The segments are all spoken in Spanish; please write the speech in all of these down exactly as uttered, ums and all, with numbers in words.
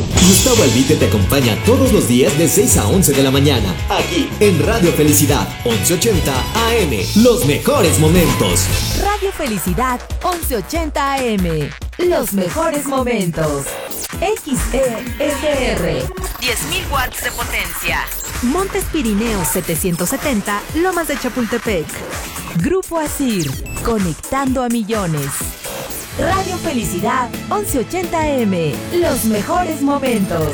Gustavo Albite te acompaña todos los días de seis a once de la mañana, aquí en Radio Felicidad, once ochenta A M. Los mejores momentos. Radio Felicidad, once ochenta A M. Los mejores momentos. X E S R. diez mil watts de potencia. Montes Pirineos setecientos setenta, Lomas de Chapultepec. Grupo Asir, conectando a millones. Radio Felicidad, once ochenta A M. Los mejores momentos.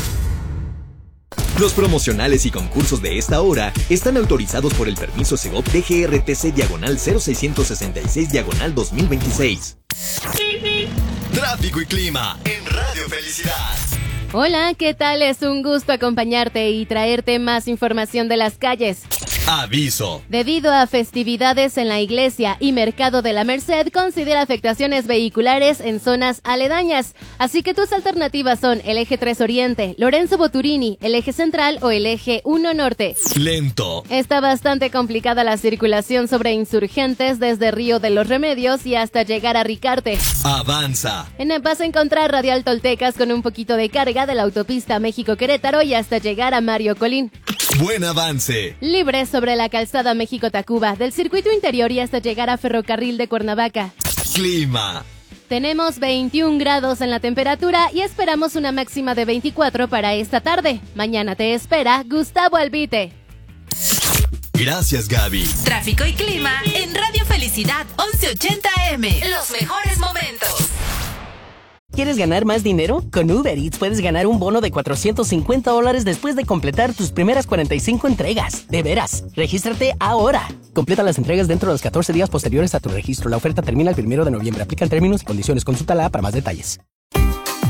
Los promocionales y concursos de esta hora están autorizados por el permiso Segov D G R T C diagonal cero seiscientos sesenta y seis diagonal dos mil veintiséis. Tráfico y clima en Radio Felicidad. Hola, ¿qué tal? Es un gusto acompañarte y traerte más información de las calles. Aviso. Debido a festividades en la iglesia y Mercado de la Merced, considera afectaciones vehiculares en zonas aledañas. Así que tus alternativas son el eje tres Oriente, Lorenzo Boturini, el eje central o el eje uno Norte. Lento. Está bastante complicada la circulación sobre Insurgentes desde Río de los Remedios y hasta llegar a Ricarte. Avanza. En vas a encontrar Radial Toltecas con un poquito de carga de la autopista México-Querétaro y hasta llegar a Mario Colín. Buen avance. Libre sobre la calzada México-Tacuba, del circuito interior y hasta llegar a Ferrocarril de Cuernavaca. Clima. Tenemos veintiún grados en la temperatura y esperamos una máxima de veinticuatro para esta tarde. Mañana te espera Gustavo Albite. Gracias, Gaby. Tráfico y clima en Radio Felicidad, once ochenta A M. Los mejores momentos. ¿Quieres ganar más dinero? Con Uber Eats puedes ganar un bono de cuatrocientos cincuenta dólares después de completar tus primeras cuarenta y cinco entregas. De veras, regístrate ahora. Completa las entregas dentro de los catorce días posteriores a tu registro. La oferta termina el primero de noviembre. Aplican términos y condiciones. Consúltala para más detalles.